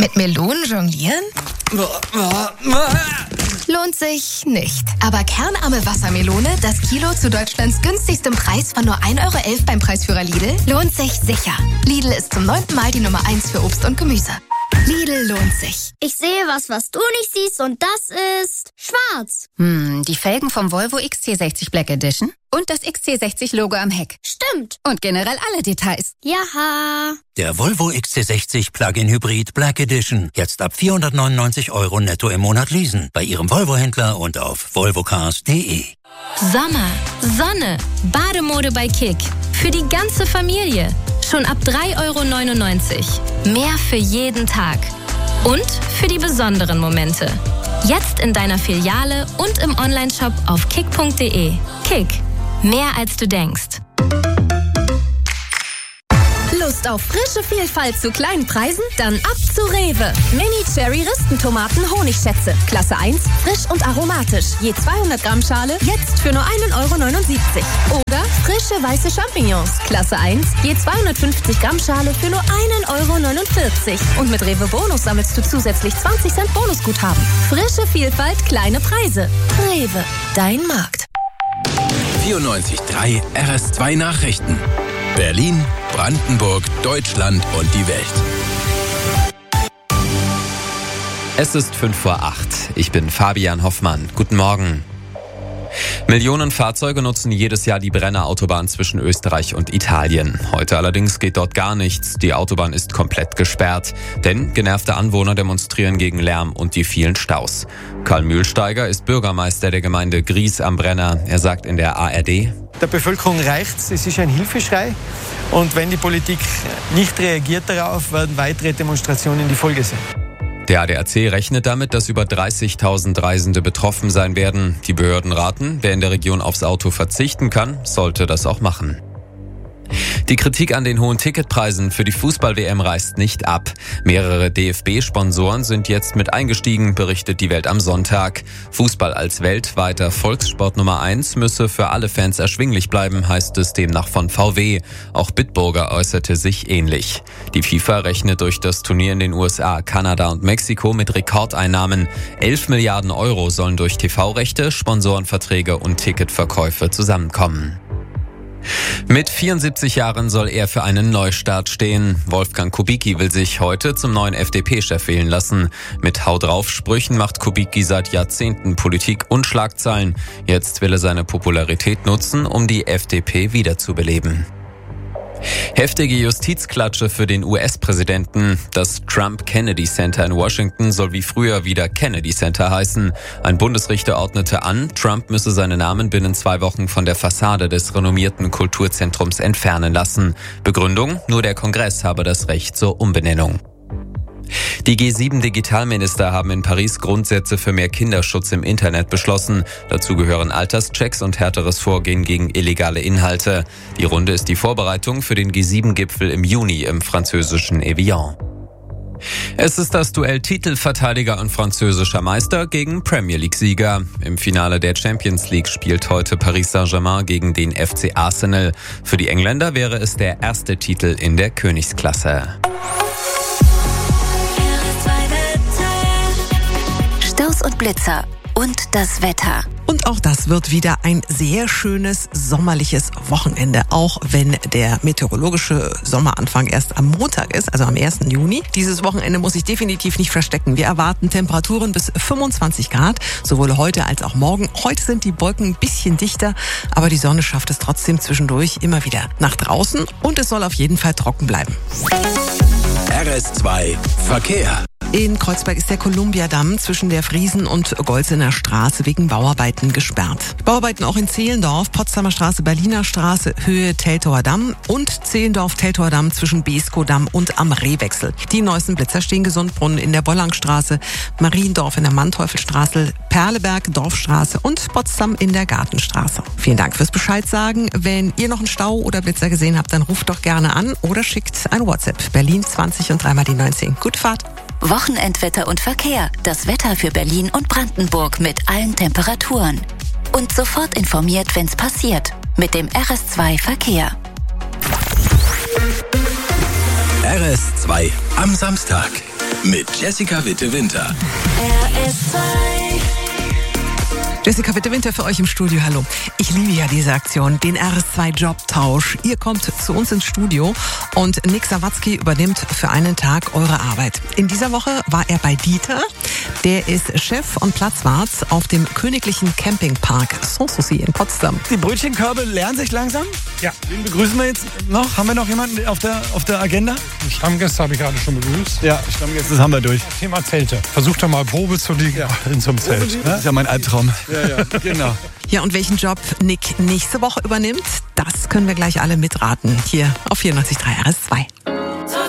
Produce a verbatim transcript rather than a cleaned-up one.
Mit Melonen jonglieren? Lohnt sich nicht. Aber kernarme Wassermelone, das Kilo zu Deutschlands günstigstem Preis von nur ein Euro elf beim Preisführer Lidl, lohnt sich sicher. Lidl ist zum neunten Mal die Nummer eins für Obst und Gemüse. Lidl lohnt sich. Ich sehe was, was du nicht siehst, und das ist schwarz. Hm, die Felgen vom Volvo X C sechzig Black Edition und das X C sechzig Logo am Heck. Stimmt. Und generell alle Details. Jaha. Der Volvo X C sechzig Plug-in Hybrid Black Edition. Jetzt ab vierhundertneunundneunzig Euro netto im Monat leasen. Bei Ihrem Volvo-Händler und auf volvocars punkt de. Sommer, Sonne, Bademode bei Kick. Für die ganze Familie. Schon ab drei Euro neunundneunzig. Mehr für jeden Tag. Und für die besonderen Momente. Jetzt in deiner Filiale und im Onlineshop auf kick punkt de. Kick. Mehr als du denkst. Lust auf frische Vielfalt zu kleinen Preisen? Dann ab zu Rewe. Mini-Cherry-Ristentomaten Honigschätze. Klasse eins, frisch und aromatisch. Je zweihundert Gramm Schale, jetzt für nur ein Euro neunundsiebzig. Oder frische weiße Champignons. Klasse eins, je zweihundertfünfzig Gramm Schale für nur ein Euro neunundvierzig. Und mit Rewe Bonus sammelst du zusätzlich zwanzig Cent Bonusguthaben. Frische Vielfalt, kleine Preise. Rewe, dein Markt. vierundneunzig Komma drei R S zwei Nachrichten. Berlin, Brandenburg, Deutschland und die Welt. Es ist fünf vor acht. Ich bin Fabian Hoffmann. Guten Morgen. Millionen Fahrzeuge nutzen jedes Jahr die Brennerautobahn zwischen Österreich und Italien. Heute allerdings geht dort gar nichts. Die Autobahn ist komplett gesperrt. Denn genervte Anwohner demonstrieren gegen Lärm und die vielen Staus. Karl Mühlsteiger ist Bürgermeister der Gemeinde Gries am Brenner. Er sagt in der A R D: Der Bevölkerung reicht's, es ist ein Hilfeschrei. Und wenn die Politik nicht reagiert darauf, werden weitere Demonstrationen die Folge sein. Der A D A C rechnet damit, dass über dreißigtausend Reisende betroffen sein werden. Die Behörden raten, wer in der Region aufs Auto verzichten kann, sollte das auch machen. Die Kritik an den hohen Ticketpreisen für die Fußball-W M reißt nicht ab. Mehrere D F B-Sponsoren sind jetzt mit eingestiegen, berichtet die Welt am Sonntag. Fußball als weltweiter Volkssport Nummer eins müsse für alle Fans erschwinglich bleiben, heißt es demnach von V W. Auch Bitburger äußerte sich ähnlich. Die FIFA rechnet durch das Turnier in den U S A, Kanada und Mexiko mit Rekordeinnahmen. elf Milliarden Euro sollen durch T V-Rechte, Sponsorenverträge und Ticketverkäufe zusammenkommen. Mit vierundsiebzig Jahren soll er für einen Neustart stehen. Wolfgang Kubicki will sich heute zum neuen F D P-Chef wählen lassen. Mit Hau-drauf-Sprüchen macht Kubicki seit Jahrzehnten Politik und Schlagzeilen. Jetzt will er seine Popularität nutzen, um die F D P wiederzubeleben. Heftige Justizklatsche für den U S-Präsidenten. Das Trump-Kennedy Center in Washington soll wie früher wieder Kennedy Center heißen. Ein Bundesrichter ordnete an, Trump müsse seinen Namen binnen zwei Wochen von der Fassade des renommierten Kulturzentrums entfernen lassen. Begründung: Nur der Kongress habe das Recht zur Umbenennung. Die G sieben Digitalminister haben in Paris Grundsätze für mehr Kinderschutz im Internet beschlossen. Dazu gehören Alterschecks und härteres Vorgehen gegen illegale Inhalte. Die Runde ist die Vorbereitung für den G sieben Gipfel im Juni im französischen Evian. Es ist das Duell Titelverteidiger und französischer Meister gegen Premier League-Sieger. Im Finale der Champions League spielt heute Paris Saint-Germain gegen den F C Arsenal. Für die Engländer wäre es der erste Titel in der Königsklasse. Staus und Blitzer und das Wetter. Und auch das wird wieder ein sehr schönes sommerliches Wochenende, auch wenn der meteorologische Sommeranfang erst am Montag ist, also am ersten Juni. Dieses Wochenende muss ich definitiv nicht verstecken. Wir erwarten Temperaturen bis fünfundzwanzig Grad, sowohl heute als auch morgen. Heute sind die Wolken ein bisschen dichter, aber die Sonne schafft es trotzdem zwischendurch immer wieder nach draußen und es soll auf jeden Fall trocken bleiben. R S zwei Verkehr. In Kreuzberg ist der Kolumbiadamm zwischen der Friesen- und Golzener Straße wegen Bauarbeiten gesperrt. Bauarbeiten auch in Zehlendorf, Potsdamer Straße, Berliner Straße, Höhe Teltower Damm und Zehlendorf-Teltower Damm zwischen Beeskow-Damm und am Rehwechsel. Die neuesten Blitzer stehen Gesundbrunnen in der Bollangstraße, Mariendorf in der Manteuffelstraße, Perleberg, Dorfstraße und Potsdam in der Gartenstraße. Vielen Dank fürs Bescheid sagen. Wenn ihr noch einen Stau oder Blitzer gesehen habt, dann ruft doch gerne an oder schickt ein WhatsApp. Berlin zwanzig und dreimal die neunzehn. Gute Fahrt. Wochenendwetter und Verkehr. Das Wetter für Berlin und Brandenburg mit allen Temperaturen. Und sofort informiert, wenn's passiert. Mit dem R S zwei Verkehr. R S zwei am Samstag. mit Jessica Witte-Winter. R S zwei. Jessica Witte-Winter für euch im Studio. Hallo. Ich liebe ja diese Aktion, den R S zwei Jobtausch. Ihr kommt zu uns ins Studio und Nick Sawatzki übernimmt für einen Tag eure Arbeit. In dieser Woche war er bei Dieter. Der ist Chef und Platzwart auf dem Königlichen Campingpark Sanssouci in Potsdam. Die Brötchenkörbe lernen sich langsam? Ja. Wen begrüßen wir jetzt noch? Haben wir noch jemanden auf der, auf der Agenda? Stammgäste habe ich gerade schon begrüßt. Ja, Stammgäste, das haben wir durch. Thema Zelte. Versucht doch mal Probe zu liegen ja. in so einem Zelt. Das ist ja mein Albtraum. Ja, ja, genau. Ja, und welchen Job Nick nächste Woche übernimmt, das können wir gleich alle mitraten. Hier auf vierundneunzig Komma drei R S zwei.